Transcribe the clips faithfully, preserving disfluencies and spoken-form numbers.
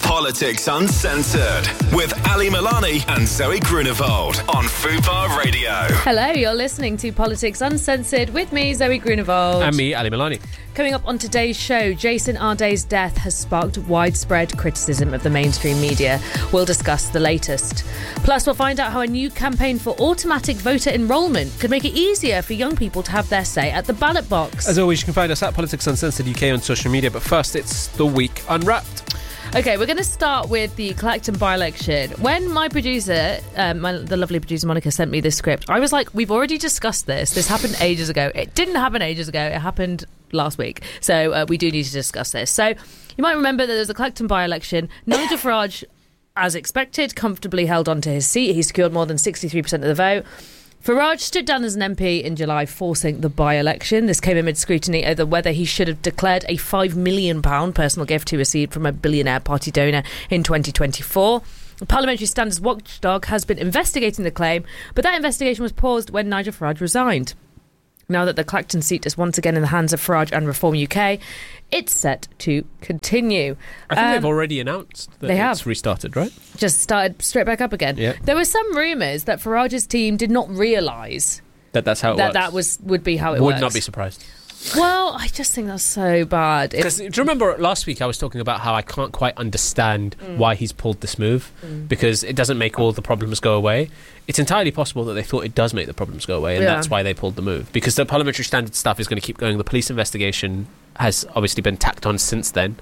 Politics Uncensored with Ali Milani and Zoe Grunewald on Fubar Radio. Hello, you're listening to Politics Uncensored with me, Zoe Grunewald. And me, Ali Milani. Coming up on today's show, Jason Arday's death has sparked widespread criticism of the mainstream media. We'll discuss the latest. Plus, we'll find out how a new campaign for automatic voter enrolment could make it easier for young people to have their say at the ballot box. As always, you can find us at Politics Uncensored U K on social media, but first it's the Week Unwrapped. Okay, we're going to start with the Clacton by-election. When my producer, um, my, the lovely producer Monica, sent me this script, I was like, we've already discussed this. This happened ages ago. It didn't happen ages ago. It happened last week. So uh, we do need to discuss this. So you might remember that there was a Clacton by-election. Nigel Farage, as expected, comfortably held on to his seat. He secured more than sixty-three percent of the vote. Farage stood down as an M P in July, forcing the by-election. This came amid scrutiny over whether he should have declared a five million pounds personal gift he received from a billionaire party donor in twenty twenty-four. The Parliamentary Standards Watchdog has been investigating the claim, but that investigation was paused when Nigel Farage resigned. Now that the Clacton seat is once again in the hands of Farage and Reform U K, it's set to continue. I think um, they've already announced that they it's have. restarted, right? Just started straight back up again. Yeah. There were some rumours that Farage's team did not realise That that's how it that works. that was would be how it Would works. not be surprised. Well, I just think that's so bad. It- Because do you remember last week I was talking about how I can't quite understand Mm. why he's pulled this move? Mm. Because it doesn't make all the problems go away. It's entirely possible that they thought it does make the problems go away, and Yeah. that's why they pulled the move. Because the parliamentary standard stuff is going to keep going. The police investigation has obviously been tacked on since then.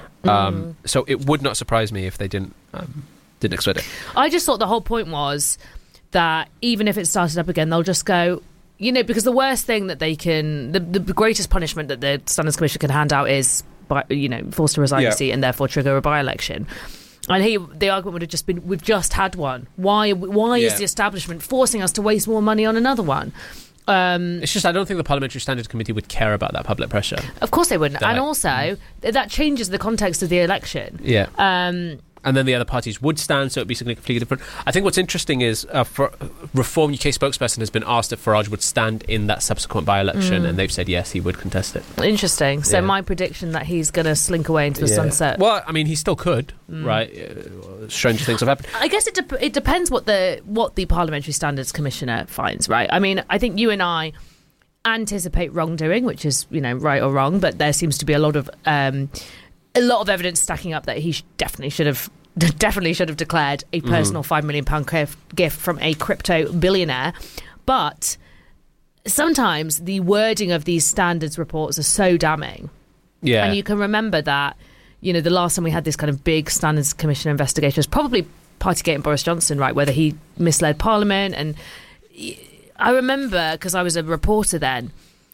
Um, Mm. So it would not surprise me if they didn't um, didn't expect it. I just thought the whole point was that even if it started up again, they'll just go, you know, because the worst thing that they can, the, the greatest punishment that the Standards Commission can hand out is, by, you know, forced to resign Yeah. the seat and therefore trigger a by-election. And he, the argument would have just been, we've just had one. Why? Why Yeah. is the establishment forcing us to waste more money on another one? Um, It's just I don't think the Parliamentary Standards Committee would care about that public pressure. of course they wouldn't. That- And also, that changes the context of the election. Yeah. Um, And then the other parties would stand, so it would be something completely different. I think what's interesting is uh, for, Reform U K spokesperson has been asked if Farage would stand in that subsequent by-election, Mm. and they've said yes, he would contest it. interesting. So Yeah. my prediction that he's going to slink away into the Yeah. sunset. Well, I mean, he still could, Mm. right? Uh, stranger things have happened. I guess it de- it depends what the what the Parliamentary Standards Commissioner finds, right? I mean, I think you and I anticipate wrongdoing, which is, you know, right or wrong, but there seems to be a lot of um, a lot of evidence stacking up that he sh- definitely should have definitely should have declared a personal Mm-hmm. five million pound gift from a crypto billionaire. But sometimes the wording of these standards reports are so damning. Yeah. And you can remember that, you know, the last time we had this kind of big Standards Commission investigation was probably Partygate and Boris Johnson, right, whether he misled Parliament. And I remember, because I was a reporter then,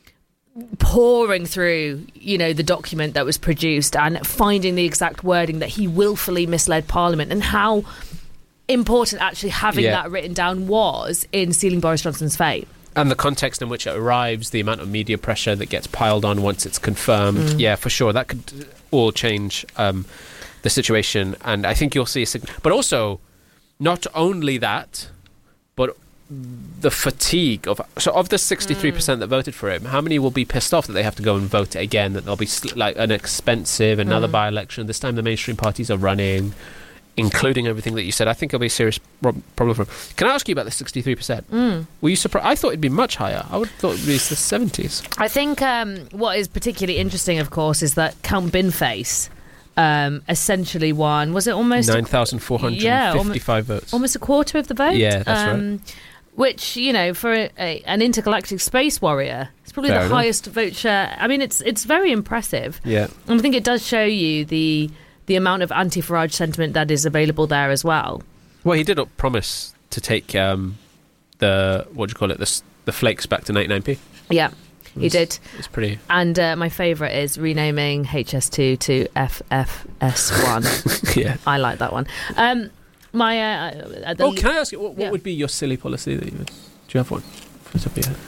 pouring through, you know, the document that was produced and finding the exact wording that he willfully misled Parliament, and how important actually having Yeah. that written down was in sealing Boris Johnson's fate. And the context in which it arrives, the amount of media pressure that gets piled on once it's confirmed. Mm. Yeah, for sure. That could all change um, the situation. And I think you'll see a sig- But also, not only that, but the fatigue of... So of the sixty-three percent that voted for him, how many will be pissed off that they have to go and vote again, that there'll be sl- like an expensive, another Mm. by-election? This time the mainstream parties are running, including everything that you said. I think it'll be a serious prob- problem for him. Can I ask you about the sixty-three percent? Mm. Were you surprised? I thought it'd be much higher. I would have thought it'd be the seventies. I think um, what is particularly interesting, of course, is that Count Binface um, essentially won, was it almost nine thousand four hundred fifty-five yeah, votes. almost a quarter of the vote? Yeah, that's um, Which, you know, for a, a, an intergalactic space warrior, it's probably Fair the enough. highest vote share. I mean, it's it's very impressive. Yeah. And I think it does show you the the amount of anti-Farage sentiment that is available there as well. Well, he did promise to take um, the, what do you call it, the, s- the flakes back to ninety-nine p. Yeah, he did. It's pretty... And uh, my favourite is renaming H S two to F F S one. yeah. I like that one. Um, my uh, uh, the Oh, can I ask you, what, what yeah. would be your silly policy that you would... Do you have one? Off the top of your head?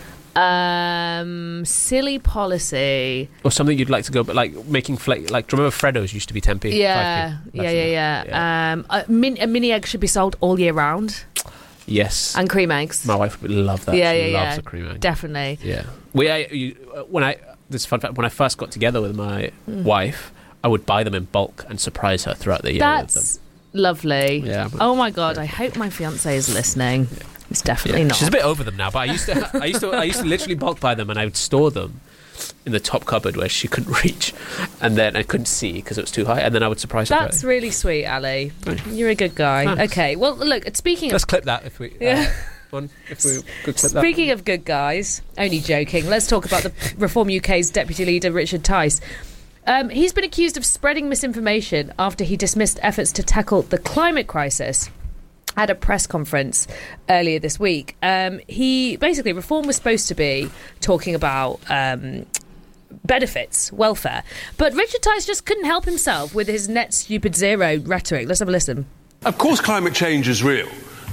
um, silly policy. Or something you'd like to go, but like making flake... Like, do you remember Freddo's used to be ten p? Yeah, five p? yeah, That's yeah, enough. yeah. Um, a, min- a mini egg should be sold all year round, Yes. and cream eggs. My wife would love that. Yeah, she yeah, loves yeah. a cream egg. Definitely. Yeah. We, I, you, uh, when I... This is a fun fact. When I first got together with my Mm. wife... I would buy them in bulk and surprise her throughout the year That's with them. lovely. Yeah, but- oh my God, I hope my fiance is listening. It's definitely Yeah. not. She's a bit over them now, but I used to, I used to, I used to literally bulk buy them, and I would store them in the top cupboard where she couldn't reach, and then I couldn't see because it was too high, and then I would surprise her. That's really sweet, Ali. You're a good guy. Thanks. Okay, well, look, speaking Let's of... clip that if we. Uh, Yeah. one, if we could clip that. Speaking of good guys, only joking, let's talk about the Reform U K's deputy leader, Richard Tice. Um, he's been accused of spreading misinformation after he dismissed efforts to tackle the climate crisis at a press conference earlier this week. Um, he basically, Reform was supposed to be talking about um, benefits, welfare, but Richard Tice just couldn't help himself with his net stupid zero rhetoric. Let's have a listen. Of course, climate change is real,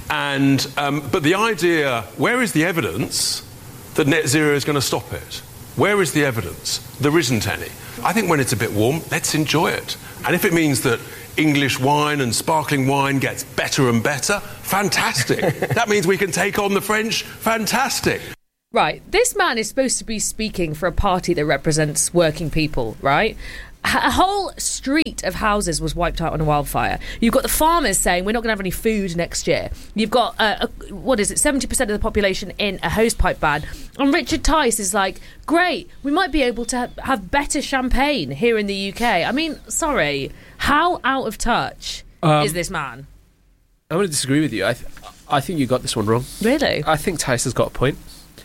and um, but the idea, where is the evidence that net zero is going to stop it? Where is the evidence? There isn't any. I think when it's a bit warm, let's enjoy it, and if it means that English wine and sparkling wine gets better and better, fantastic. That means we can take on the French, fantastic. Right, this man is supposed to be speaking for a party that represents working people, right? A whole street of houses was wiped out on a wildfire. You've got the farmers saying we're not going to have any food next year. You've got, uh, a, what is it, seventy percent of the population in a hosepipe ban. And Richard Tice is like, great, we might be able to ha- have better champagne here in the U K. I mean, sorry, how out of touch Um, is this man? I'm going to disagree with you. I, th- I think you got this one wrong. Really? I think Tice has got a point.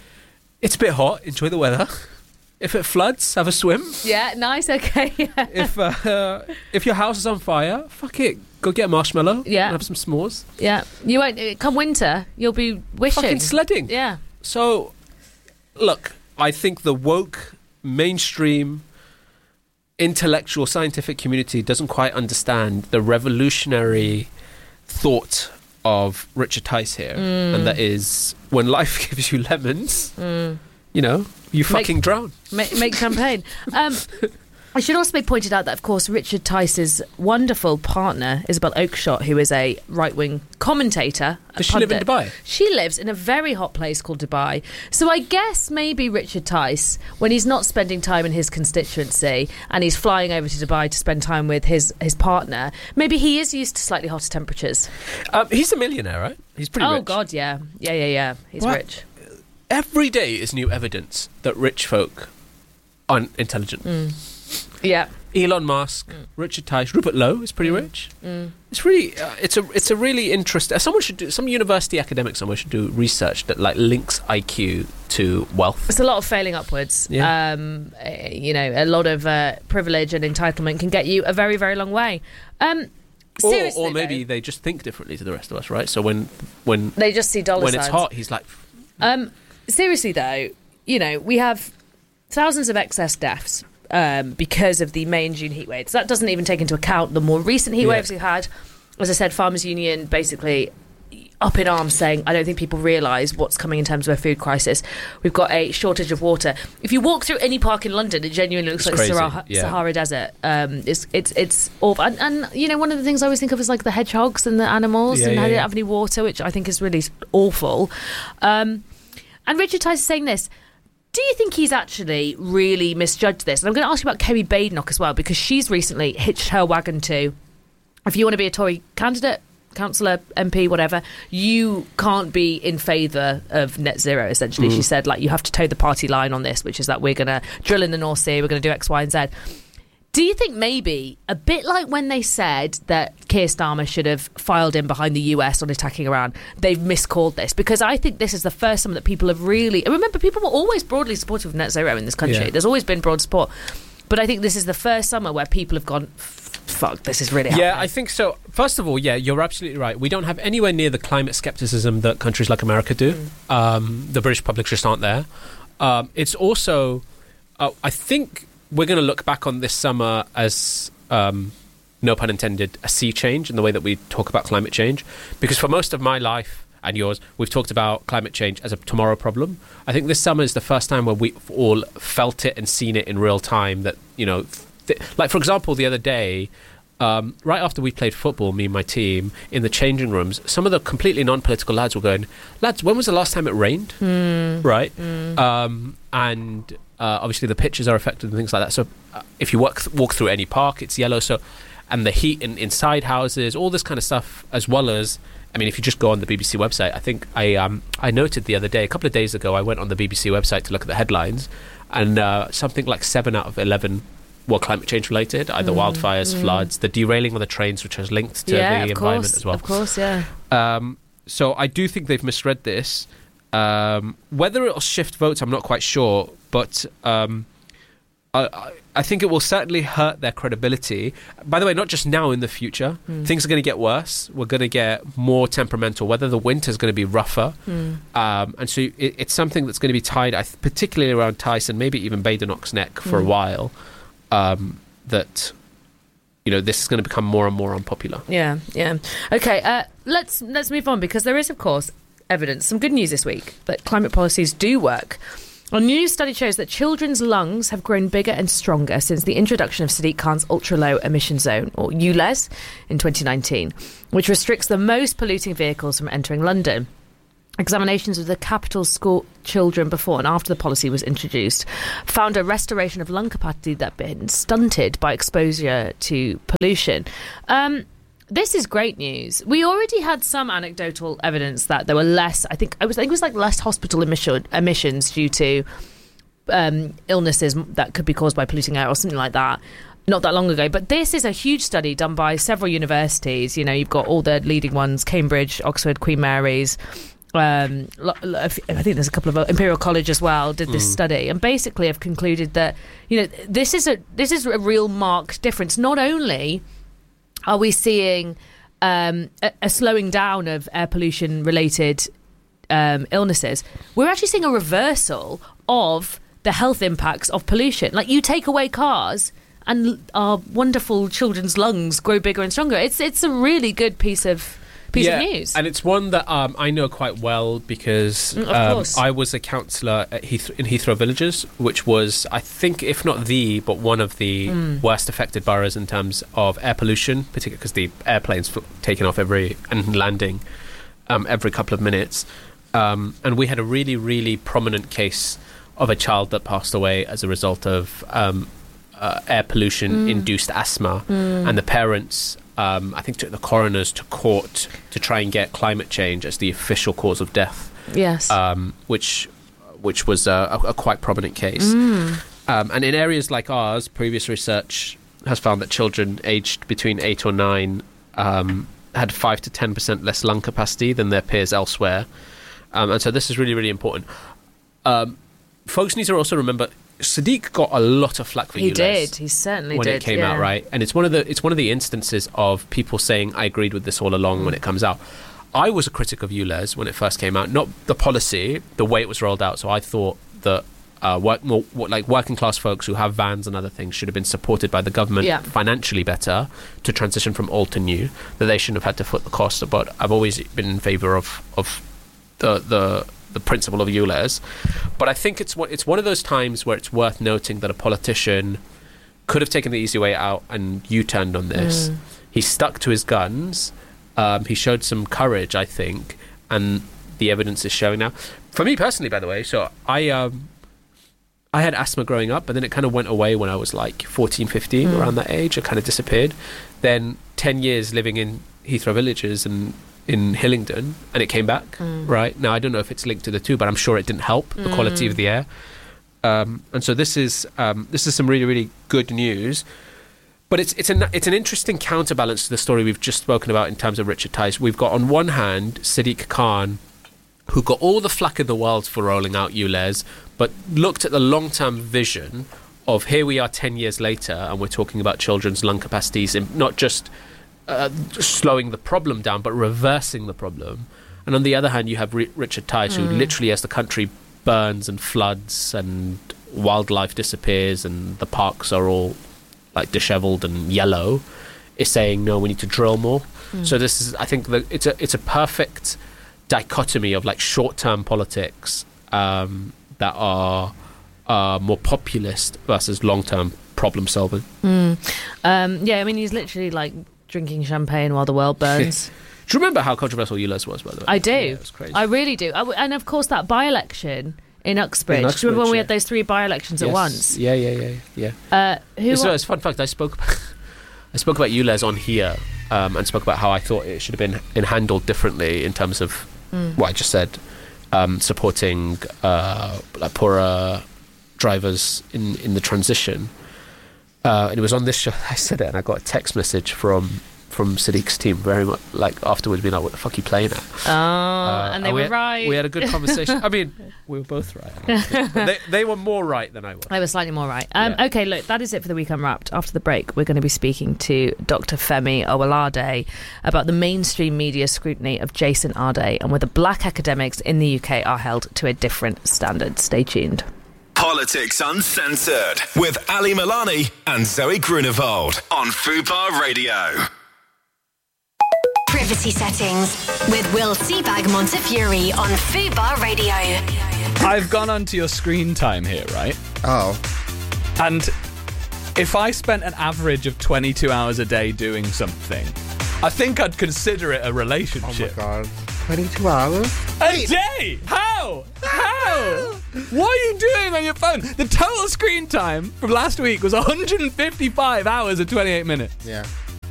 It's a bit hot. Enjoy the weather. If it floods, have a swim. Yeah, nice, okay. If uh, if your house is on fire, fuck it. Go get a marshmallow. Yeah. And have some s'mores. Yeah, you won't, come winter, you'll be wishing. Fucking sledding. Yeah. So, look, I think the woke, mainstream, intellectual, scientific community doesn't quite understand the revolutionary thought of Richard Tice here. Mm. And that is, when life gives you lemons, Mm. you know, you fucking Make- drown. Make, make champagne. Um, I should also be pointed out that, of course, Richard Tice's wonderful partner, Isabel Oakeshott, who is a right-wing commentator. a Does she live in pundit. Dubai? She lives in a very hot place called Dubai. So I guess maybe Richard Tice, when he's not spending time in his constituency and he's flying over to Dubai to spend time with his, his partner, maybe he is used to slightly hotter temperatures. Um, he's a millionaire, right? He's pretty oh, rich. God, yeah. Yeah, yeah, yeah. He's What? rich. Every day is new evidence that rich folk aren't intelligent. Mm. Yeah. Elon Musk, Mm. Richard Tice, Rupert Lowe is pretty rich. Mm. It's really, uh, it's a, it's a really interesting. Someone should do, some university academic somewhere should do research that like links I Q to wealth. It's a lot of failing upwards. Yeah. Um, uh, you know, a lot of uh, privilege and entitlement can get you a very, very long way. Um, Or, seriously, or maybe though, they just think differently to the rest of us, right? So when, when, they just see dollar when signs. it's hot, he's like, Um, seriously, though, you know, we have thousands of excess deaths um, because of the May and June heat waves. That doesn't even take into account the more recent heat Yeah. waves we've had. As I said, Farmers Union basically up in arms saying, I don't think people realise what's coming in terms of a food crisis. We've got a shortage of water. If you walk through any park in London, it genuinely looks It's like crazy, Sahara, yeah. Sahara Desert. Um, it's it's it's awful. And, and, you know, one of the things I always think of is like the hedgehogs and the animals Yeah, and how yeah, they don't yeah. have any water, which I think is really awful. Um, and Richard Tice is saying this. Do you think he's actually really misjudged this? And I'm going to ask you about Kerry Badenoch as well, because she's recently hitched her wagon to, if you want to be a Tory candidate, councillor, M P, whatever, you can't be in favour of net zero, essentially. Mm. She said, like, you have to toe the party line on this, which is that we're going to drill in the North Sea, we're going to do X, Y and Z. Do you think maybe, a bit like when they said that Keir Starmer should have filed in behind the U S on attacking Iran, they've miscalled this? Because I think this is the first time that people have really... And remember, people were always broadly supportive of net zero in this country. Yeah. There's always been broad support. But I think this is the first summer where people have gone, fuck, this is really happening. yeah, I think so. First of all, yeah, you're absolutely right. We don't have anywhere near the climate skepticism that countries like America do. Mm. Um, the British public just aren't there. Um, it's also, uh, I think we're going to look back on this summer as, um, no pun intended, a sea change in the way that we talk about climate change. Because for most of my life and yours, we've talked about climate change as a tomorrow problem. I think this summer is the first time where we've all felt it and seen it in real time. That, you know, th- like, for example, the other day, um, right after we played football, me and my team, in the changing rooms, some of the completely non-political lads were going, lads, when was the last time it rained? Mm. Right? Mm. Um, and Uh, obviously, the pitches are affected and things like that. So, uh, if you walk th- walk through any park, it's yellow. So, and the heat in, inside houses, all this kind of stuff, as well as, I mean, if you just go on the B B C website, I think I um I noted the other day, a couple of days ago, I went on the B B C website to look at the headlines, and uh, something like seven out of eleven were climate change related, either mm, wildfires, mm. floods, the derailing of the trains, which is linked to yeah, the of environment course, as well. Of course, yeah. Um, so I do think they've misread this. Um, whether it'll shift votes, I'm not quite sure, but um, I, I think it will certainly hurt their credibility. By the way, not just now, in the future. Mm. Things are going to get worse. We're going to get more temperamental. Whether the winter is going to be rougher. Mm. Um, and so it, it's something that's going to be tied, I th- particularly around Tyson, maybe even Badenoch's neck for mm. a while, um, that... you know, this is going to become more and more unpopular. Yeah, yeah. Okay, uh, let's let's move on, because there is, of course, evidence, some good news this week, that climate policies do work. A new study shows that children's lungs have grown bigger and stronger since the introduction of Sadiq Khan's ultra-low emission zone, or U L E Z, in twenty nineteen, which restricts the most polluting vehicles from entering London. Examinations of the capital school children before and after the policy was introduced found a restoration of lung capacity that had been stunted by exposure to pollution. Um, this is great news. We already had some anecdotal evidence that there were less, I think, I was, I think it was like less hospital emission, emissions due to um, illnesses that could be caused by polluting air or something like that. Not that long ago, but this is a huge study done by several universities. You know, you've got all the leading ones: Cambridge, Oxford, Queen Mary's. Um, I think there's a couple of Imperial College as well did this mm. study, and basically have concluded that, you know, this is a this is a real marked difference. Not only are we seeing um, a, a slowing down of air pollution related um, illnesses, we're actually seeing a reversal of the health impacts of pollution. Like, you take away cars, and our wonderful children's lungs grow bigger and stronger. It's it's a really good piece of piece yeah, of news. And it's one that um, I know quite well, because Mm, of um, course. I was a councillor at Heath- in Heathrow Villages, which was, I think, if not the, but one of the Mm. worst affected boroughs in terms of air pollution, particularly because the airplanes fl- taking off every and landing um, every couple of minutes. Um, and we had a really, really prominent case of a child that passed away as a result of um, uh, air pollution-induced asthma, and the parents... Um, I think took the coroners to court to try and get climate change as the official cause of death. Yes. Um, which which was a, a, a quite prominent case. Mm. Um, and in areas like ours, previous research has found that children aged between eight or nine um, had five to ten percent less lung capacity than their peers elsewhere. Um, and so this is really, really important. Um, folks need to also remember, Sadiq got a lot of flack for He U L E Z did. He certainly when did. it came yeah. out, right? And it's one of the it's one of the instances of people saying, I agreed with this all along, mm. when it comes out. I was a critic of U L E Z when it first came out, not the policy, the way it was rolled out. So I thought that uh, work, more, like working class folks who have vans and other things should have been supported by the government yeah. financially better to transition from old to new, that they shouldn't have had to foot the cost. But I've always been in favour of, of the the the principle of U L E Z. But I think it's what it's one of those times where it's worth noting that a politician could have taken the easy way out and U-turned on this. Mm. He stuck to his guns. Um, he showed some courage, I think, and the evidence is showing now. For me personally, by the way, so I um, I had asthma growing up, but then it kind of went away when I was like fourteen, fifteen, mm. around that age. It kind of disappeared. Then ten years living in Heathrow Villages and in Hillingdon, and it came back. Mm. Right now, I don't know if it's linked to the two, but I'm sure it didn't help the mm. quality of the air. Um, and so this is um, this is some really, really good news. But it's it's an it's an interesting counterbalance to the story we've just spoken about in terms of Richard Tice. We've got on one hand Sadiq Khan, who got all the flack in the world for rolling out U L E Z, but looked at the long-term vision of here we are ten years later, and we're talking about children's lung capacities, and not just uh, slowing the problem down, but reversing the problem. And on the other hand, you have R- Richard Tice, mm. who literally, as the country burns and floods and wildlife disappears and the parks are all like dishevelled and yellow, is saying no, we need to drill more. Mm. So this is, I think, that it's a it's a perfect dichotomy of like short-term politics um, that are uh, more populist versus long-term problem solving. Mm. Um, yeah, I mean, he's literally like drinking champagne while the world burns. Do you remember how controversial U L E Z was, by the way? I do. Yeah, it was crazy. I really do. I w- and of course, that by-election In Uxbridge. In Do you Uxbridge, remember when we yeah. had those three by-elections Yes. at once? Yeah, yeah, yeah, yeah. Uh, who It's, wa- uh, it's a fun fact. I spoke, I spoke about U L E Z on here, um, and spoke about how I thought it should have been in handled differently in terms of Mm. what I just said, um, supporting uh, like poorer drivers in in the transition. Uh, and it was on this show I said it, and I got a text message from from Sadiq's team very much like afterwards being like, what the fuck are you playing at? Oh, Uh, and they we were had, right. We had a good conversation. I mean, we were both right. But they, they were more right than I was. I was slightly more right. Um, Yeah. Okay, look, that is it for the Week Unwrapped. After the break, we're going to be speaking to Doctor Femi Owolade about the mainstream media scrutiny of Jason Arde and whether black academics in the U K are held to a different standard. Stay tuned. Politics Uncensored with Ali Milani and Zoe Grunewald on Fubar Radio. Privacy settings with Will Seabag Montefiore on Fubar Radio. I've gone onto your screen time here, right? Oh. And if I spent an average of twenty-two hours a day doing something, I think I'd consider it a Oh my relationship. god. twenty-two hours? A day? How? How? What are you doing on your phone? The total screen time from last week was one hundred fifty-five hours and twenty-eight minutes. Yeah.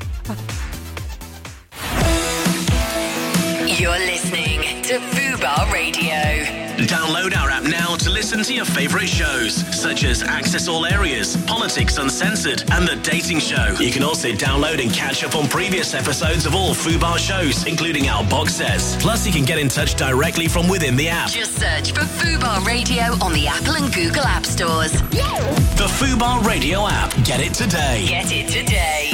You're listening to Fubar Radio. Download our app now to listen to your favourite shows, such as Access All Areas, Politics Uncensored, and The Dating Show. You can also download and catch up on previous episodes of all Fubar shows, including our box sets. Plus, you can get in touch directly from within the app. Just search for Fubar Radio on the Apple and Google App Stores. The Fubar Radio app. Get it today. Get it today.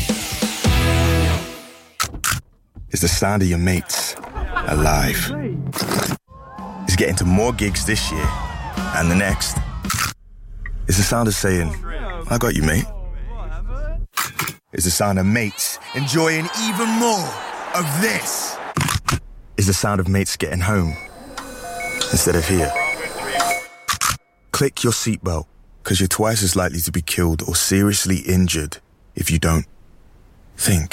It's the sound of your mates alive. It's getting to more gigs this year and the next. It's the sound of saying, I got you, mate. It's the sound of mates enjoying even more of this. It's the sound of mates getting home instead of here. Click your seatbelt, because you're twice as likely to be killed or seriously injured if you don't think.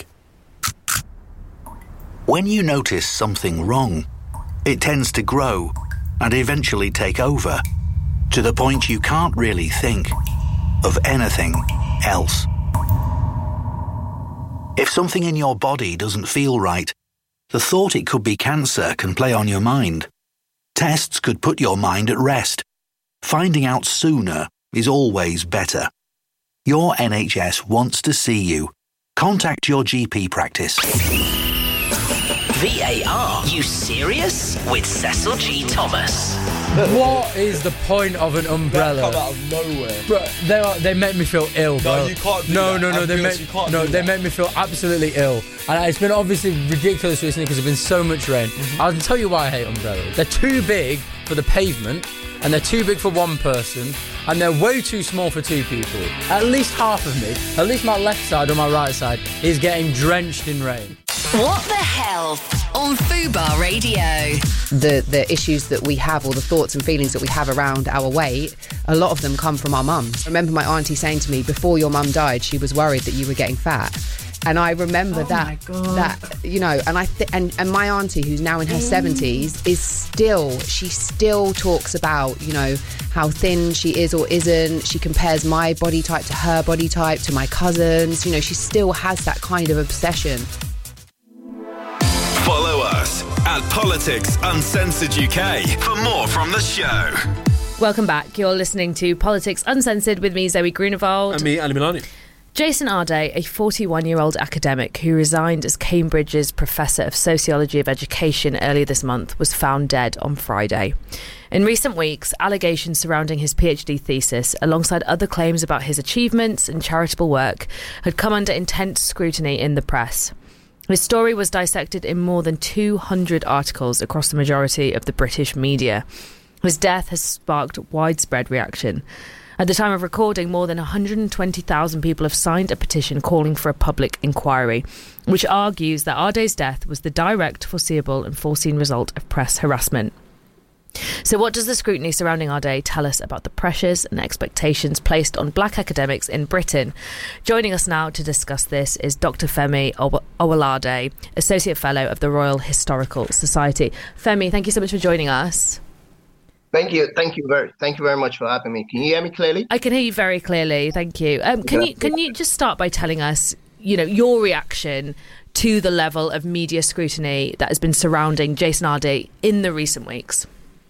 When you notice something wrong, it tends to grow and eventually take over, to the point you can't really think of anything else. If something in your body doesn't feel right, the thought it could be cancer can play on your mind. Tests could put your mind at rest. Finding out sooner is always better. Your N H S wants to see you. Contact your G P practice. V A R, you serious? With Cecil G. Thomas. What is the point of an umbrella? Come out of nowhere. Bro, they are, they make me feel ill, bro. No, you can't do no, that. No, no, I'm they honest, make you can't no, do they that. make me feel absolutely ill. And it's been obviously ridiculous recently because there's been so much rain. Mm-hmm. I'll tell you why I hate umbrellas. They're too big for the pavement, and they're too big for one person, and they're way too small for two people. At least half of me, at least my left side or my right side, is getting drenched in rain. What the hell on Fubar Radio? The the issues that we have, or the thoughts and feelings that we have around our weight, a lot of them come from our mums. I remember my auntie saying to me, before your mum died, she was worried that you were getting fat. And I remember Oh that, my God. that you know, and I th- and and my auntie, who's now in her seventies, is still she still talks about, you know, how thin she is or isn't. She compares my body type to her body type, to my cousins. You know, she still has that kind of obsession. Follow us at Politics Uncensored U K for more from the show. Welcome back. You're listening to Politics Uncensored with me, Zoe Grunewald. And me, Ali Milani. Jason Arde, a forty-one-year-old academic who resigned as Cambridge's Professor of Sociology of Education earlier this month, was found dead on Friday. In recent weeks, allegations surrounding his PhD thesis, alongside other claims about his achievements and charitable work, had come under intense scrutiny in the press. His story was dissected in more than two hundred articles across the majority of the British media. His death has sparked widespread reaction. At the time of recording, more than one hundred twenty thousand people have signed a petition calling for a public inquiry, which argues that Arde's death was the direct, foreseeable and foreseen result of press harassment. So what does the scrutiny surrounding Arde tell us about the pressures and expectations placed on black academics in Britain? Joining us now to discuss this is Doctor Femi Owolade, Associate Fellow of the Royal Historical Society. Femi, thank you so much for joining us. Thank you, thank you very, thank you very much for having me. Can you hear me clearly? I can hear you very clearly. Thank you. Um, can you can you just start by telling us, you know, your reaction to the level of media scrutiny that has been surrounding Jason Arde in the recent weeks?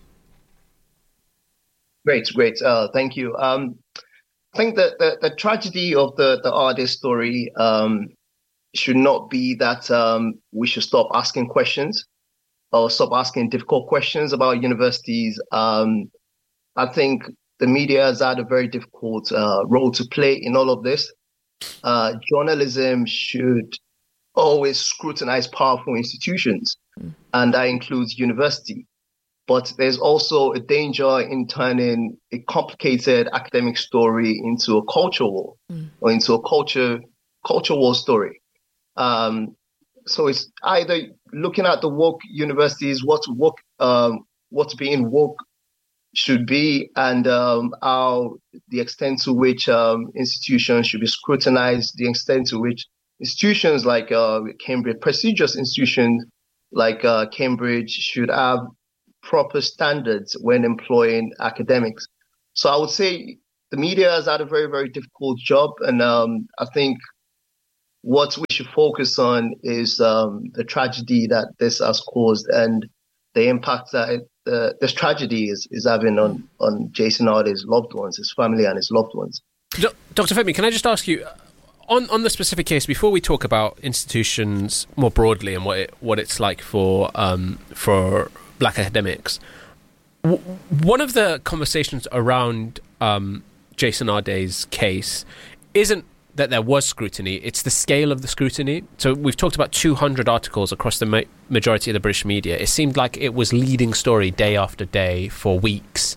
Great, great. Uh, thank you. Um, I think that the, the tragedy of the the Arde story um, should not be that um, we should stop asking questions or stop asking difficult questions about universities. Um, I think the media has had a very difficult uh, role to play in all of this. Uh, journalism should always scrutinize powerful institutions, mm. and that includes university. But there's also a danger in turning a complicated academic story into a culture war mm. or into a culture culture war story. Um, so it's either looking at the woke universities, what's woke, um, what's being woke should be, and um, how the extent to which um, institutions should be scrutinized, the extent to which institutions like uh, Cambridge, prestigious institutions like uh, Cambridge should have proper standards when employing academics. So I would say the media has had a very, very difficult job. And um, I think what we should focus on is um, the tragedy that this has caused and the impact that it, uh, this tragedy is, is having on, on Jason Arde's loved ones, his family and his loved ones. Doctor Femi, can I just ask you, on, on the specific case, before we talk about institutions more broadly and what it, what it's like for um, for Black academics, w- one of the conversations around um, Jason Arde's case isn't that there was scrutiny, it's the scale of the scrutiny. So we've talked about two hundred articles across the ma- majority of the British media. It seemed like it was leading story day after day for weeks.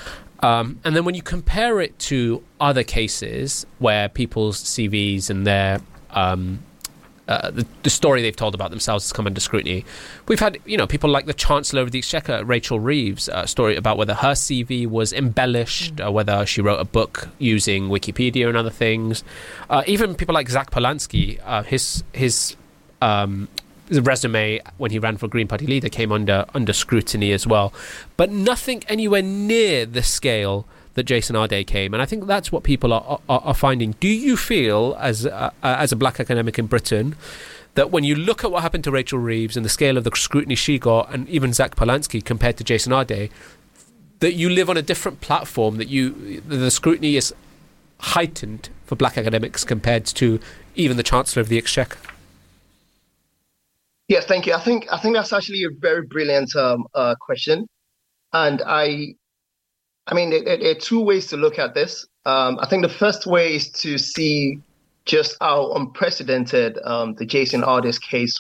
Um, and then when you compare it to other cases where people's C Vs and their um, uh, the, the story they've told about themselves has come under scrutiny, we've had, you know, people like the Chancellor of the Exchequer, Rachel Reeves, a uh, story about whether her C V was embellished, mm. or whether she wrote a book using Wikipedia and other things. Uh, even people like Zach Polanski, uh, his his um, his resume when he ran for Green Party leader came under under scrutiny as well, but nothing anywhere near the scale that Jason Arde came, and I think that's what people are are, are finding. Do you feel, as a, as a Black academic in Britain, that when you look at what happened to Rachel Reeves and the scale of the scrutiny she got, and even Zach Polanski compared to Jason Arde, that you live on a different platform, that you the scrutiny is heightened for Black academics compared to even the Chancellor of the Exchequer? Yes, thank you. I think I think that's actually a very brilliant um, uh, question, and I, I mean, there, there are two ways to look at this. Um, I think the first way is to see just how unprecedented um, the Jason Arde's case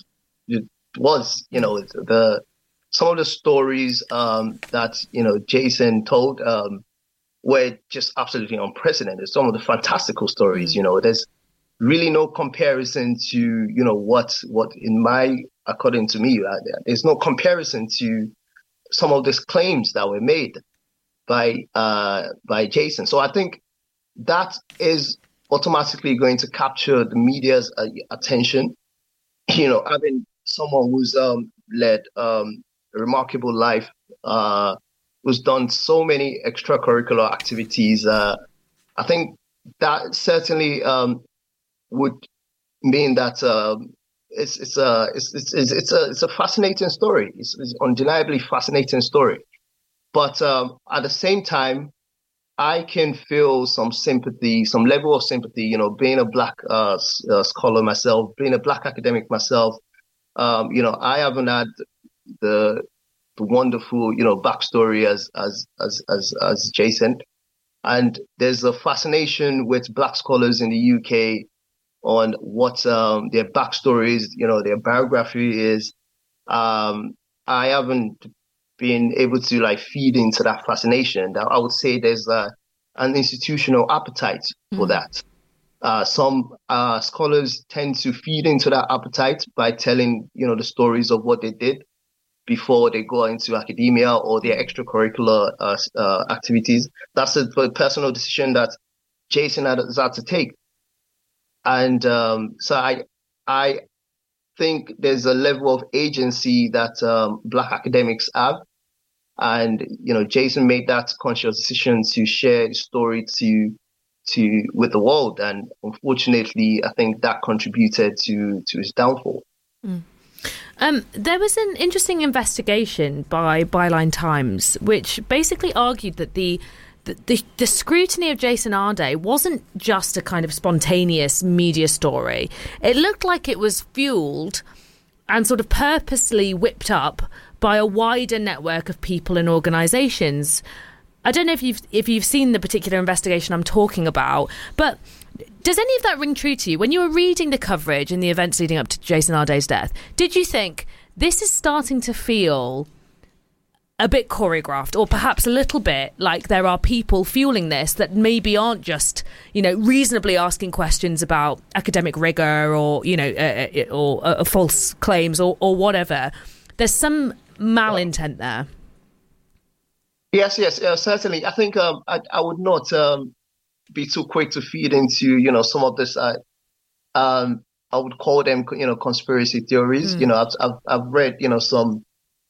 was. You know, the some of the stories um, that you know Jason told um, were just absolutely unprecedented. Some of the fantastical stories. Mm. You know, there's really no comparison to you know what what in my according to me, uh, there's no comparison to some of these claims that were made by uh, by Jason. So I think that is automatically going to capture the media's uh, attention. You know, having someone who's um, led um, a remarkable life, uh, who's done so many extracurricular activities, uh, I think that certainly um, would mean that. Um, It's it's a it's it's it's a it's a fascinating story. It's, it's undeniably fascinating story, but um, at the same time, I can feel some sympathy, some level of sympathy. You know, being a Black uh, uh, scholar myself, being a Black academic myself, um, you know, I haven't had the the wonderful you know backstory as as as as as Jason, and there's a fascination with Black scholars in the U K on what um, their backstories, you know, their biography is. Um, I haven't been able to like feed into that fascination. I would say there's a, an institutional appetite for mm. that. Uh, some uh, scholars tend to feed into that appetite by telling, you know, the stories of what they did before they go into academia or their extracurricular uh, uh, activities. That's a, a personal decision that Jason has had to take. And um, so I, I think there's a level of agency that um, Black academics have, And, you know, Jason made that conscious decision to share his story to to with the world. And unfortunately, I think that contributed to, to his downfall. Mm. Um, there was an interesting investigation by Byline Times, which basically argued that the the, the the scrutiny of Jason Arde wasn't just a kind of spontaneous media story. It looked like it was fueled and sort of purposely whipped up by a wider network of people and organisations. I don't know if you've if you've seen the particular investigation I'm talking about, but does any of that ring true to you? When you were reading the coverage and the events leading up to Jason Arde's death, did you think this is starting to feel a bit choreographed, or perhaps a little bit like there are people fueling this that maybe aren't just, you know, reasonably asking questions about academic rigour or, you know, uh, or uh, false claims or, or whatever? There's some malintent there. Yes, yes, uh, certainly. I think um, I, I would not um, be too quick to feed into, you know, some of this. Uh, um, I would call them, you know, conspiracy theories. Mm. You know, I've, I've I've read, you know, some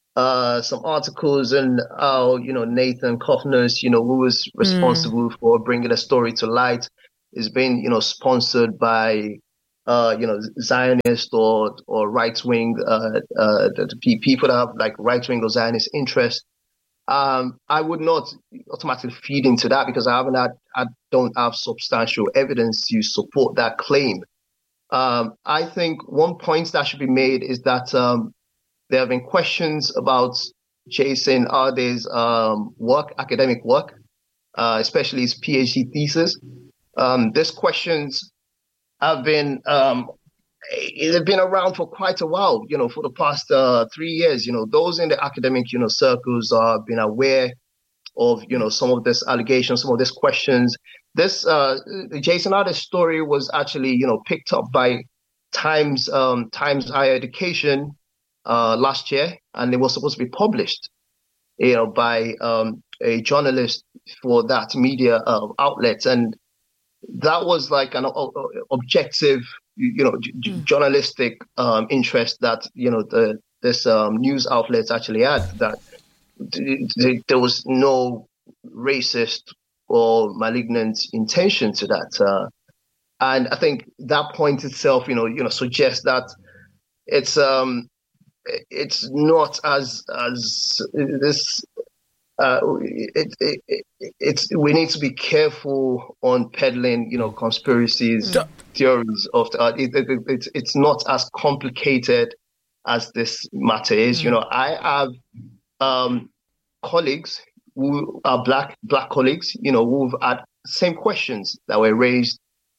uh, some articles and how, you know, Nathan Kovners, you know, who was responsible mm. for bringing the story to light, is being, you know, sponsored by, uh, you know, Zionist or or right wing uh, uh, the people that have like right wing or Zionist interests. Um, I would not automatically feed into that because I haven't had, I don't have substantial evidence to support that claim. Um, I think one point that should be made is that um, there have been questions about Jason Arde's um, work, academic work, uh, especially his PhD thesis. Um, these questions have been um, they've been around for quite a while, you know, for the past uh, three years. You know, those in the academic, you know, circles have been aware of, you know, some of this allegations, some of these questions. This uh, Jason Arde's story was actually, you know, picked up by Times um, Times Higher Education uh, last year, and it was supposed to be published, you know, by um, a journalist for that media uh, outlet, and that was like an uh, objective, you know, j- mm. journalistic um, interest that, you know, the this um, news outlets actually had, that th- th- there was no racist or malignant intention to that. Uh, and I think that point itself, you know, you know, suggests that it's um, it's not as as this. Uh, it, it, it, it's we need to be careful on peddling, you know, conspiracies, mm. theories of uh, it, it, it, it's not as complicated as this matter is. Mm. You know, I have um, colleagues who are black black colleagues, you know, who've had same questions that were raised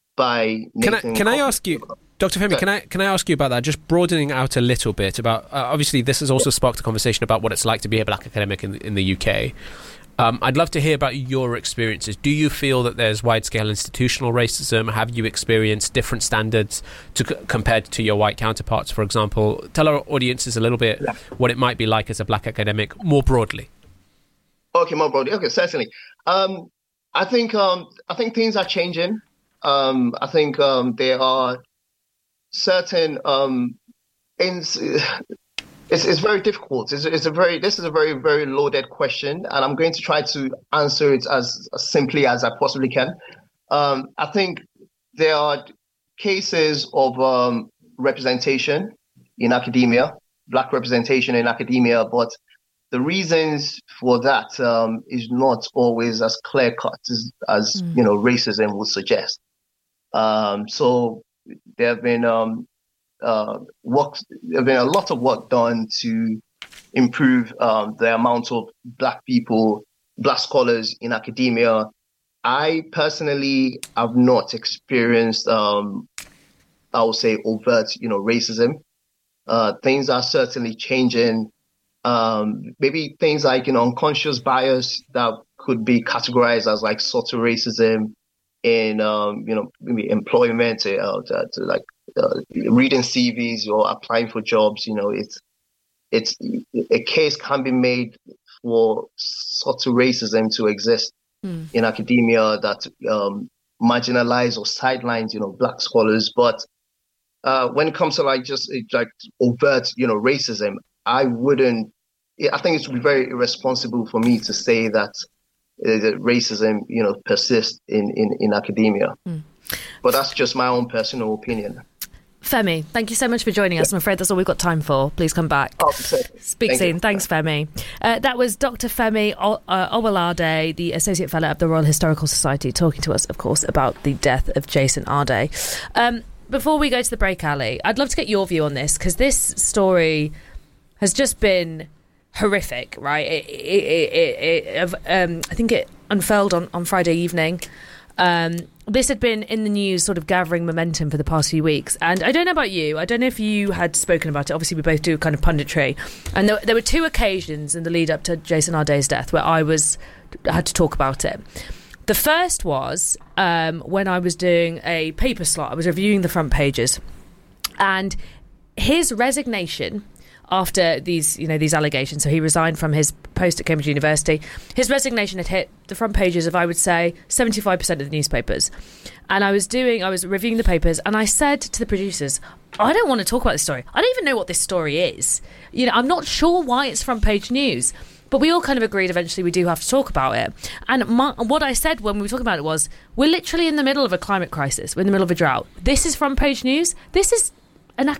by. Can Nathan I can I ask you, Doctor Femi, can I can I ask you about that? Just broadening out a little bit about. Uh, obviously, this has also sparked a conversation about what it's like to be a black academic in in the U K. Um, I'd love to hear about your experiences. Do you feel that there's wide-scale institutional racism? Have you experienced different standards to c- compared to your white counterparts, for example? Tell our audiences a little bit yeah. what it might be like as a black academic more broadly. Okay, more broadly. Okay, certainly. Um, I think um, I think things are changing. Um, I think um, there are certain um, ins- it's it's very difficult. It's, it's a very this is a very very loaded question, and I'm going to try to answer it as, as simply as I possibly can. Um, I think there are cases of um, representation in academia, black representation in academia, but the reasons for that um, is not always as clear cut as, as mm. you know, racism would suggest. Um, so there have been um, uh, work, there have been a lot of work done to improve um, the amount of black people, black scholars in academia. I personally have not experienced, um, I would say, overt, you know, racism. Uh, things are certainly changing. Um, maybe things like, you know, unconscious bias that could be categorized as like subtle racism in, um, you know, maybe employment, uh, to, to like uh, reading C Vs or applying for jobs. You know, it's it's a case can be made for subtle racism to exist mm. in academia that um, marginalize or sidelines, you know, black scholars. But uh, when it comes to like just like overt, you know, racism, I wouldn't I think it would be very irresponsible for me to say that, uh, that racism, you know, persists in, in, in academia. Mm. But that's just my own personal opinion. Femi, thank you so much for joining us. I'm afraid that's all we've got time for. Please come back. Oh, Speak thank soon. You. Thanks, Femi. Uh, that was Doctor Femi o- uh, Owolade, the Associate Fellow of the Royal Historical Society, talking to us, of course, about the death of Jason Arde. Um, before we go to the break, Ali, I'd love to get your view on this, because this story has just been horrific, right? It, it, it, it, um, I think it unfurled on, on Friday evening. Um, this had been in the news, sort of gathering momentum for the past few weeks. And I don't know about you. I don't know if you had spoken about it. Obviously, we both do kind of punditry. And there, there were two occasions in the lead up to Jason Arde's death where I was had to talk about it. The first was um, when I was doing a paper slot. I was reviewing the front pages. And his resignation after these, you know, these allegations, so he resigned from his post at Cambridge University. His resignation had hit the front pages of, I would say, seventy-five percent of the newspapers. And I was doing, I was reviewing the papers, and I said to the producers, I don't want to talk about this story. I don't even know what this story is. You know, I'm not sure why it's front page news. But we all kind of agreed eventually we do have to talk about it. And my, what I said when we were talking about it was, we're literally in the middle of a climate crisis. We're in the middle of a drought. This is front page news. This is